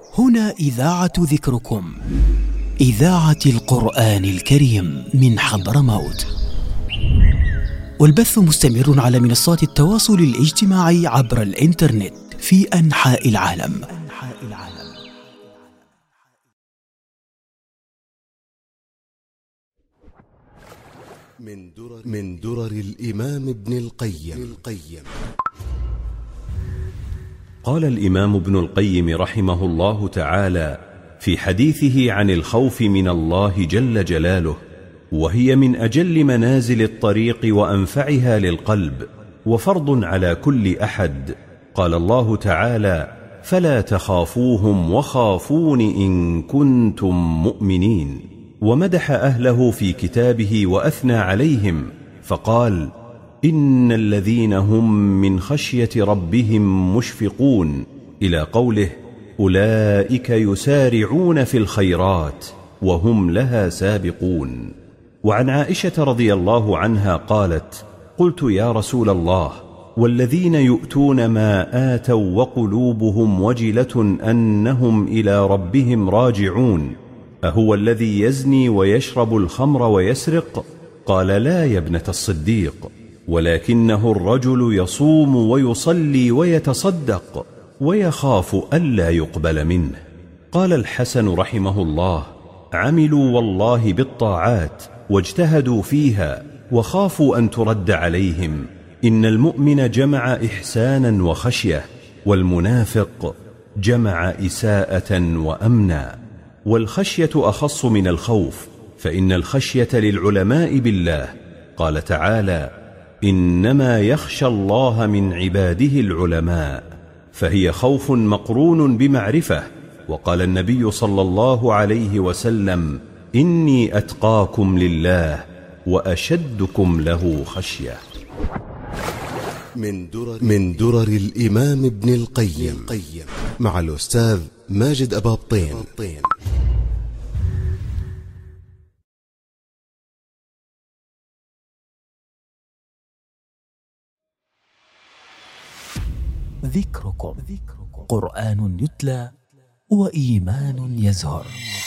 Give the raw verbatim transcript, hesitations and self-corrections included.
هنا إذاعة ذكركم، إذاعة القرآن الكريم من حضرموت، والبث مستمر على منصات التواصل الاجتماعي عبر الإنترنت في أنحاء العالم. من درر, من درر الإمام ابن القيم القيم قال الإمام ابن القيم رحمه الله تعالى في حديثه عن الخوف من الله جل جلاله: وهي من أجل منازل الطريق وأنفعها للقلب، وفرض على كل أحد. قال الله تعالى: فلا تخافوهم وخافون إن كنتم مؤمنين. ومدح أهله في كتابه وأثنى عليهم فقال: إن الذين هم من خشية ربهم مشفقون، إلى قوله: أولئك يسارعون في الخيرات وهم لها سابقون. وعن عائشة رضي الله عنها قالت: قلت يا رسول الله، والذين يؤتون ما آتوا وقلوبهم وجلة أنهم إلى ربهم راجعون، أهو الذي يزني ويشرب الخمر ويسرق؟ قال: لا يا ابنة الصديق، ولكنه الرجل يصوم ويصلي ويتصدق ويخاف ألا يقبل منه. قال الحسن رحمه الله: عملوا والله بالطاعات واجتهدوا فيها وخافوا أن ترد عليهم. إن المؤمن جمع إحسانا وخشية، والمنافق جمع إساءة وأمنا. والخشية أخص من الخوف، فإن الخشية للعلماء بالله. قال تعالى: إنما يخشى الله من عباده العلماء، فهي خوف مقرون بمعرفة. وقال النبي صلى الله عليه وسلم: إني أتقاكم لله وأشدكم له خشية. من درر, من درر الإمام ابن القيم مع الأستاذ ماجد أباطين. ذكركم، قرآن يتلى وإيمان يزهر.